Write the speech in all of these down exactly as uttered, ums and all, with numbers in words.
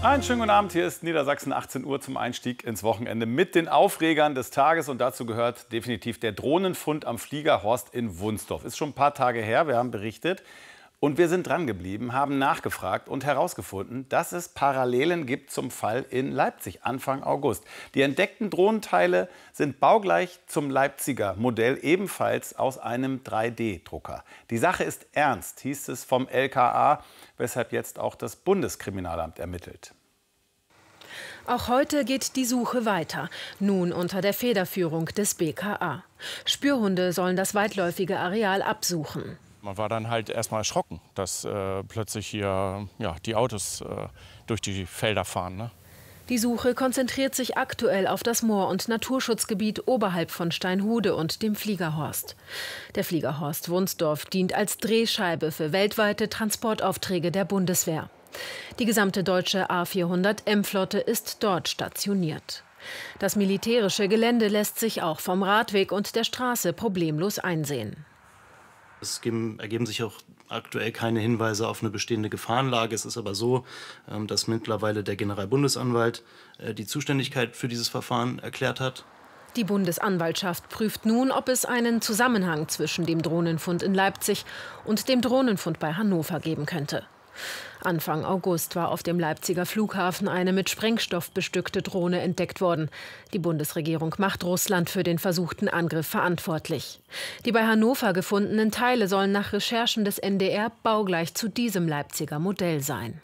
Einen schönen guten Abend, hier ist Niedersachsen, achtzehn Uhr zum Einstieg ins Wochenende mit den Aufregern des Tages. Und dazu gehört definitiv der Drohnenfund am Fliegerhorst in Wunsdorf. Ist schon ein paar Tage her, wir haben berichtet. Und wir sind dran geblieben, haben nachgefragt und herausgefunden, dass es Parallelen gibt zum Fall in Leipzig Anfang August. Die entdeckten Drohnenteile sind baugleich zum Leipziger Modell, ebenfalls aus einem drei D Drucker. Die Sache ist ernst, hieß es vom L K A, weshalb jetzt auch das Bundeskriminalamt ermittelt. Auch heute geht die Suche weiter, nun unter der Federführung des B K A. Spürhunde sollen das weitläufige Areal absuchen. Man war dann halt erstmal erschrocken, dass äh, plötzlich hier ja, die Autos äh, durch die Felder fahren. Ne? Die Suche konzentriert sich aktuell auf das Moor- und Naturschutzgebiet oberhalb von Steinhude und dem Fliegerhorst. Der Fliegerhorst Wunsdorf dient als Drehscheibe für weltweite Transportaufträge der Bundeswehr. Die gesamte deutsche A vierhundert M-Flotte ist dort stationiert. Das militärische Gelände lässt sich auch vom Radweg und der Straße problemlos einsehen. Es ergeben sich auch aktuell keine Hinweise auf eine bestehende Gefahrenlage. Es ist aber so, dass mittlerweile der Generalbundesanwalt die Zuständigkeit für dieses Verfahren erklärt hat. Die Bundesanwaltschaft prüft nun, ob es einen Zusammenhang zwischen dem Drohnenfund in Leipzig und dem Drohnenfund bei Hannover geben könnte. Anfang August war auf dem Leipziger Flughafen eine mit Sprengstoff bestückte Drohne entdeckt worden. Die Bundesregierung macht Russland für den versuchten Angriff verantwortlich. Die bei Hannover gefundenen Teile sollen nach Recherchen des N D R baugleich zu diesem Leipziger Modell sein.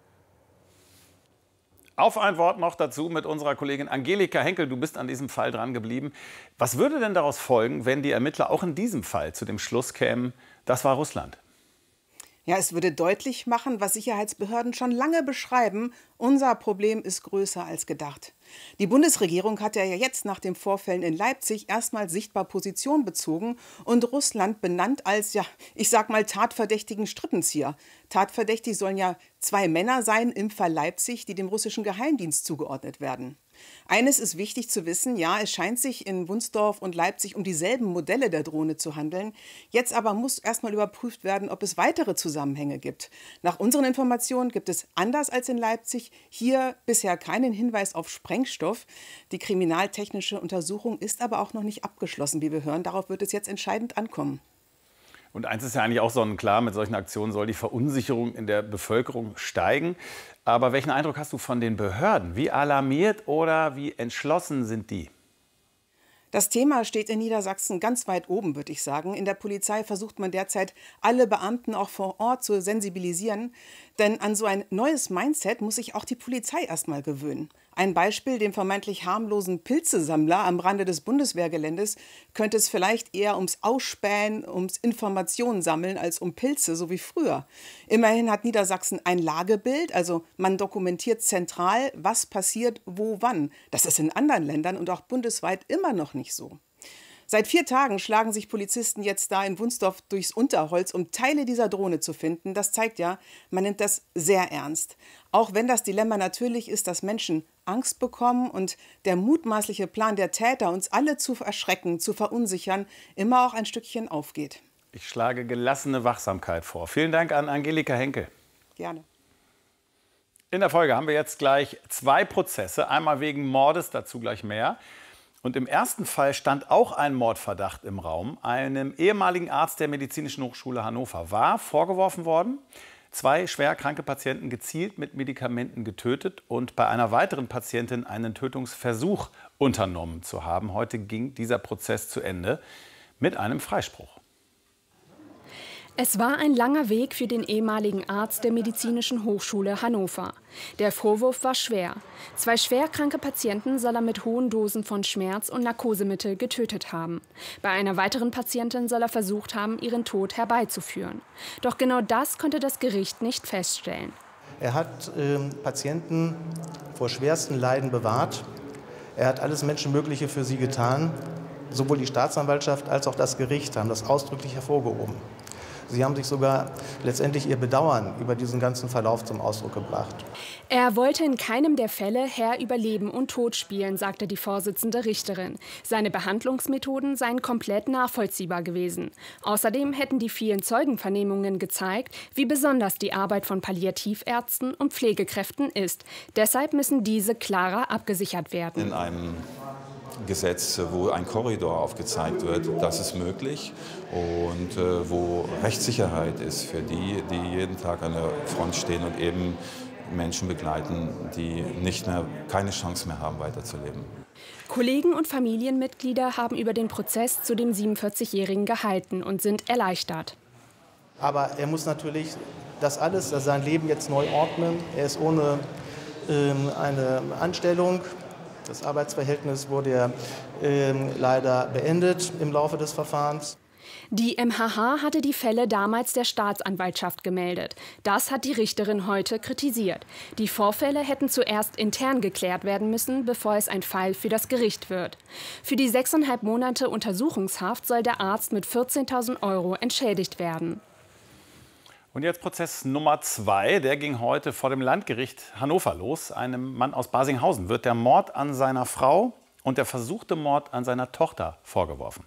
Auf ein Wort noch dazu mit unserer Kollegin Angelika Henkel. Du bist an diesem Fall dran geblieben. Was würde denn daraus folgen, wenn die Ermittler auch in diesem Fall zu dem Schluss kämen, das war Russland? Ja, es würde deutlich machen, was Sicherheitsbehörden schon lange beschreiben. Unser Problem ist größer als gedacht. Die Bundesregierung hat ja jetzt nach den Vorfällen in Leipzig erstmal sichtbar Position bezogen und Russland benannt als, ja, ich sag mal, tatverdächtigen Strippenzieher. Tatverdächtig sollen ja zwei Männer sein im Fall Leipzig, die dem russischen Geheimdienst zugeordnet werden. Eines ist wichtig zu wissen, ja, es scheint sich in Wunsdorf und Leipzig um dieselben Modelle der Drohne zu handeln. Jetzt aber muss erstmal überprüft werden, ob es weitere Zusammenhänge gibt. Nach unseren Informationen gibt es, anders als in Leipzig, hier bisher keinen Hinweis auf Sprengstoff. Die kriminaltechnische Untersuchung ist aber auch noch nicht abgeschlossen, wie wir hören. Darauf wird es jetzt entscheidend ankommen. Und eins ist ja eigentlich auch sonnenklar, mit solchen Aktionen soll die Verunsicherung in der Bevölkerung steigen. Aber welchen Eindruck hast du von den Behörden? Wie alarmiert oder wie entschlossen sind die? Das Thema steht in Niedersachsen ganz weit oben, würde ich sagen. In der Polizei versucht man derzeit, alle Beamten auch vor Ort zu sensibilisieren. Denn an so ein neues Mindset muss sich auch die Polizei erstmal gewöhnen. Ein Beispiel, dem vermeintlich harmlosen Pilzesammler am Rande des Bundeswehrgeländes, könnte es vielleicht eher ums Ausspähen, ums Informationen sammeln als um Pilze, so wie früher. Immerhin hat Niedersachsen ein Lagebild, also man dokumentiert zentral, was passiert, wo, wann. Das ist in anderen Ländern und auch bundesweit immer noch nicht so. Seit vier Tagen schlagen sich Polizisten jetzt da in Wunsdorf durchs Unterholz, um Teile dieser Drohne zu finden. Das zeigt ja, man nimmt das sehr ernst. Auch wenn das Dilemma natürlich ist, dass Menschen Angst bekommen und der mutmaßliche Plan der Täter, uns alle zu erschrecken, zu verunsichern, immer auch ein Stückchen aufgeht. Ich schlage gelassene Wachsamkeit vor. Vielen Dank an Angelika Henkel. Gerne. In der Folge haben wir jetzt gleich zwei Prozesse. Einmal wegen Mordes, dazu gleich mehr. Und im ersten Fall stand auch ein Mordverdacht im Raum. Einem ehemaligen Arzt der Medizinischen Hochschule Hannover war vorgeworfen worden, zwei schwer kranke Patienten gezielt mit Medikamenten getötet und bei einer weiteren Patientin einen Tötungsversuch unternommen zu haben. Heute ging dieser Prozess zu Ende mit einem Freispruch. Es war ein langer Weg für den ehemaligen Arzt der Medizinischen Hochschule Hannover. Der Vorwurf war schwer. Zwei schwerkranke Patienten soll er mit hohen Dosen von Schmerz- und Narkosemittel getötet haben. Bei einer weiteren Patientin soll er versucht haben, ihren Tod herbeizuführen. Doch genau das konnte das Gericht nicht feststellen. Er hat äh, Patienten vor schwersten Leiden bewahrt. Er hat alles Menschenmögliche für sie getan. Sowohl die Staatsanwaltschaft als auch das Gericht haben das ausdrücklich hervorgehoben. Sie haben sich sogar letztendlich ihr Bedauern über diesen ganzen Verlauf zum Ausdruck gebracht. Er wollte in keinem der Fälle Herr über Leben und Tod spielen, sagte die Vorsitzende Richterin. Seine Behandlungsmethoden seien komplett nachvollziehbar gewesen. Außerdem hätten die vielen Zeugenvernehmungen gezeigt, wie besonders die Arbeit von Palliativärzten und Pflegekräften ist. Deshalb müssen diese klarer abgesichert werden. In einem Gesetz, wo ein Korridor aufgezeigt wird, das ist möglich und äh, wo Rechtssicherheit ist für die, die jeden Tag an der Front stehen und eben Menschen begleiten, die nicht mehr, keine Chance mehr haben, weiterzuleben. Kollegen und Familienmitglieder haben über den Prozess zu dem siebenundvierzigjährigen gehalten und sind erleichtert. Aber er muss natürlich das alles, also sein Leben jetzt neu ordnen. Er ist ohne ähm, eine Anstellung. Das Arbeitsverhältnis wurde ja ähm, leider beendet im Laufe des Verfahrens. Die M H H hatte die Fälle damals der Staatsanwaltschaft gemeldet. Das hat die Richterin heute kritisiert. Die Vorfälle hätten zuerst intern geklärt werden müssen, bevor es ein Fall für das Gericht wird. Für die sechseinhalb Monate Untersuchungshaft soll der Arzt mit vierzehntausend Euro entschädigt werden. Und jetzt Prozess Nummer zwei. Der ging heute vor dem Landgericht Hannover los. Einem Mann aus Barsinghausen wird der Mord an seiner Frau und der versuchte Mord an seiner Tochter vorgeworfen.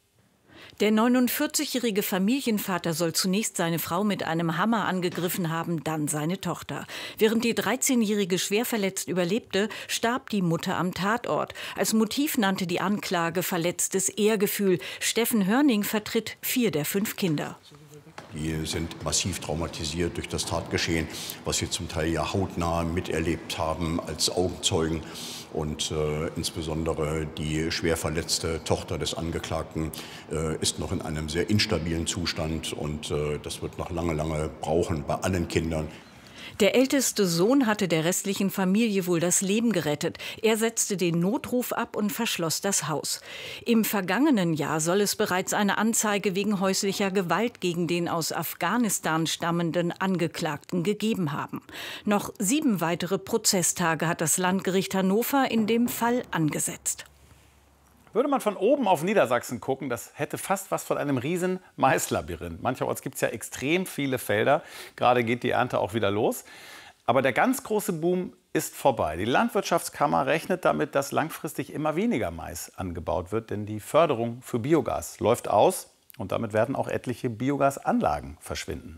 Der neunundvierzigjährige Familienvater soll zunächst seine Frau mit einem Hammer angegriffen haben, dann seine Tochter. Während die dreizehnjährige schwer verletzt überlebte, starb die Mutter am Tatort. Als Motiv nannte die Anklage verletztes Ehrgefühl. Steffen Hörning vertritt vier der fünf Kinder. Die sind massiv traumatisiert durch das Tatgeschehen, was sie zum Teil ja hautnah miterlebt haben als Augenzeugen. Und äh, insbesondere die schwer verletzte Tochter des Angeklagten äh, ist noch in einem sehr instabilen Zustand. Und äh, das wird noch lange, lange brauchen bei allen Kindern. Der älteste Sohn hatte der restlichen Familie wohl das Leben gerettet. Er setzte den Notruf ab und verschloss das Haus. Im vergangenen Jahr soll es bereits eine Anzeige wegen häuslicher Gewalt gegen den aus Afghanistan stammenden Angeklagten gegeben haben. Noch sieben weitere Prozesstage hat das Landgericht Hannover in dem Fall angesetzt. Würde man von oben auf Niedersachsen gucken, das hätte fast was von einem riesen Maislabyrinth. Mancherorts gibt es ja extrem viele Felder. Gerade geht die Ernte auch wieder los. Aber der ganz große Boom ist vorbei. Die Landwirtschaftskammer rechnet damit, dass langfristig immer weniger Mais angebaut wird. Denn die Förderung für Biogas läuft aus. Und damit werden auch etliche Biogasanlagen verschwinden.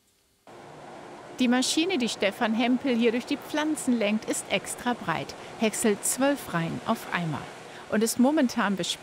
Die Maschine, die Stefan Hempel hier durch die Pflanzen lenkt, ist extra breit. Häckselt zwölf Reihen auf einmal. Und ist momentan besperrt.